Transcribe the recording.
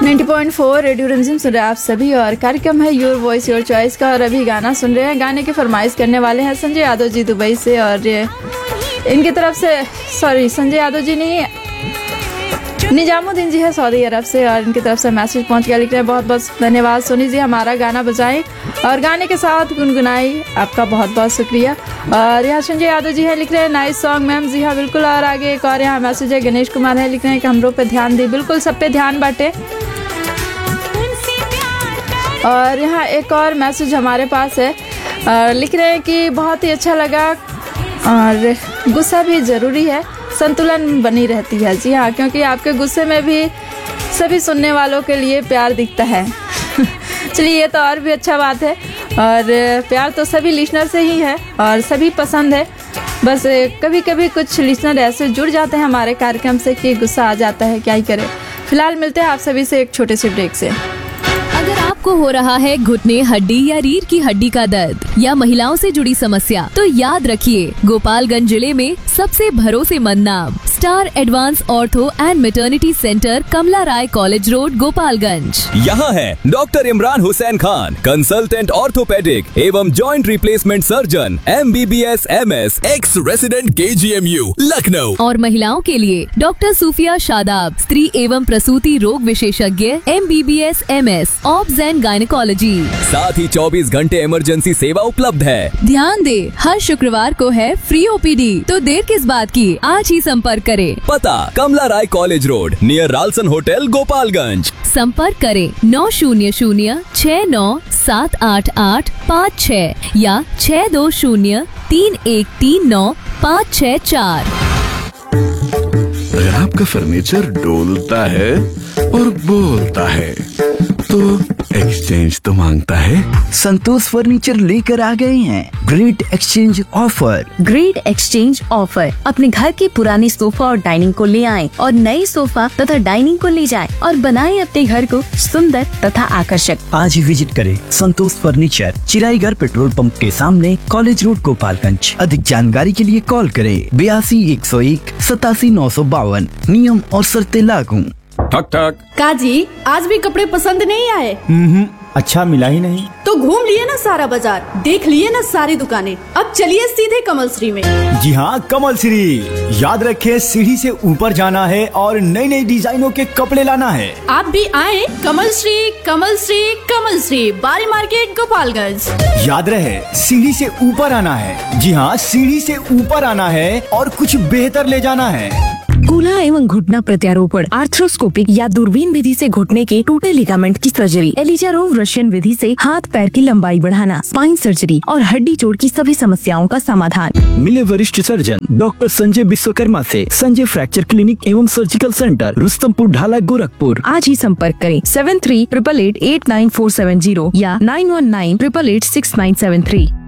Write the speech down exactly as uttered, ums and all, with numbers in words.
नब्बे पॉइंट चार रेडियो रिमझिम सुन रहे हैं आप सभी और कार्यक्रम है योर वॉइस योर चॉइस का। और अभी गाना सुन रहे हैं, गाने की फरमाइश करने वाले हैं संजय यादव जी दुबई से। और इनकी तरफ से सॉरी संजय यादव जी नहीं, निजामुद्दीन जी है सऊदी अरब से, और इनकी तरफ से मैसेज पहुंच गया। लिख रहे हैं बहुत बहुत धन्यवाद सोनी जी, हमारा गाना बजाएं और गाने के साथ गुनगुनाई, आपका बहुत बहुत शुक्रिया। और यहाँ संजय यादव जी है, लिख रहे हैं नाइस सॉन्ग मैम। जी हाँ बिल्कुल। और आगे एक और यहाँ मैसेज है, गणेश कुमार है, लिख रहे हैं कि हम लोग पे ध्यान दी, बिल्कुल सब पे ध्यान बांटे। और यहाँ एक और मैसेज हमारे पास है, और लिख रहे हैं कि बहुत ही अच्छा लगा और गुस्सा भी ज़रूरी है, संतुलन बनी रहती है। जी हाँ, क्योंकि आपके गुस्से में भी सभी सुनने वालों के लिए प्यार दिखता है। चलिए ये तो और भी अच्छा बात है, और प्यार तो सभी लिसनर से ही है और सभी पसंद है। बस कभी कभी कुछ लिसनर ऐसे जुड़ जाते हैं हमारे कार्यक्रम से कि गुस्सा आ जाता है, क्या ही करें। फिलहाल मिलते हैं आप सभी से एक छोटे से ब्रेक से। अगर आपको हो रहा है घुटने, हड्डी या रीढ़ की हड्डी का दर्द या महिलाओं से जुड़ी समस्या, तो याद रखिए गोपालगंज जिले में सबसे भरोसेमंद नाम star advance ortho and maternity centre, Kamala Rai college road, Gopalganj. यहाँ है doctor Imran Hussain Khan, consultant orthopaedic एवं joint replacement surgeon, M B B S M S, x resident के जी एम यू लखनऊ। और महिलाओं के लिए डॉक्टर सूफिया शादाब, स्त्री एवं प्रसूति रोग विशेषज्ञ, M B B S M S, obs and gynaecology. साथ ही चौबीस घंटे इमरजेंसी सेवा उपलब्ध है। ध्यान दे, हर शुक्रवार को है फ्री ओ पी डी, तो देर किस बात की, आज ही संपर्क करें। पता कमला राय college road near Ralson hotel, Gopalganj. संपर्क करें नौ शून्य शून्य छह नौ सात आठ आठ पाँच छह या छह दो शून्य तीन एक तीन नौ पाँच छह चार। अगर आपका फर्नीचर डोलता है और बोलता है तो एक्सचेंज तो मांगता है। संतोष फर्नीचर लेकर आ गए हैं great exchange offer. Great exchange offer, अपने घर के पुराने सोफा और डाइनिंग को ले आएं और नए सोफा तथा डाइनिंग को ले जाएं और बनाएं अपने घर को सुंदर तथा आकर्षक। आज ही विजिट करें संतोष फर्नीचर, चिराईगढ़ पेट्रोल पंप के सामने, कॉलेज रोड, गोपालगंज। अधिक जानकारी के लिए कॉल करें बयासी एक सौ एक सतासी नौ सौ बावन। नियम और शर्तें लागू। ठक ठक। काजी, आज भी कपड़े पसंद नहीं आए? हम्म, अच्छा मिला ही नहीं। तो घूम लिए ना सारा बाजार, देख लिए ना सारी दुकानें, अब चलिए सीधे कमल श्री में। जी हाँ, कमल श्री। याद रखे, सीढ़ी से ऊपर जाना है और नई नई डिजाइनों के कपड़े लाना है। आप भी आए कमल श्री, कमल श्री, कमल श्री, बारी मार्केट, गोपालगंज। याद रहे, सीढ़ी से ऊपर आना है। जी हाँ, सीढ़ी से ऊपर आना है और कुछ बेहतर ले जाना है। कूल्हा एवं घुटना प्रत्यारोपण, आर्थ्रोस्कोपिक या दूरबीन विधि से घुटने के टूटे लिगामेंट की सर्जरी, एलिजारोव रशियन विधि से हाथ पैर की लंबाई बढ़ाना, स्पाइन सर्जरी और हड्डी जोड़ की सभी समस्याओं का समाधान। मिले वरिष्ठ सर्जन डॉक्टर संजय विश्वकर्मा से संजय फ्रैक्चर क्लिनिक एवं सर्जिकल सेंटर, रुस्तमपुर ढाला, गोरखपुर। आज ही संपर्क करें seven three triple eight eight nine four seven zero या nine one nine triple eight six nine seven three.